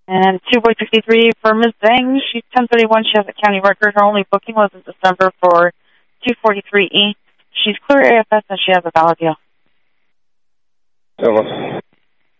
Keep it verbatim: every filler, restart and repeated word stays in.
And two boy sixty-three for Miz Zhang. She's ten thirty-one. She has a county record. Her only booking was in December for two forty-three E. She's clear A F S and she has a valid deal. Silver.